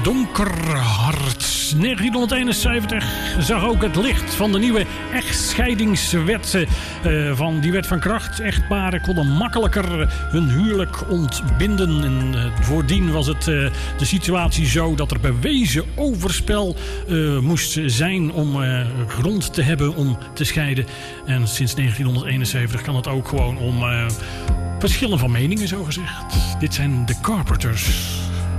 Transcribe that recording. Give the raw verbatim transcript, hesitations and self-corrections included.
donker hart. negentienhonderdeenenzeventig zag ook het licht van de nieuwe echtscheidingswet. Uh, van die wet van kracht. Echtparen konden makkelijker hun huwelijk ontbinden. En uh, voordien was het uh, de situatie zo dat er bewezen overspel uh, moest zijn om uh, grond te hebben om te scheiden. En sinds negentienhonderdeenenzeventig kan het ook gewoon om uh, verschillen van meningen, zo gezegd. Dit zijn de Carpenters.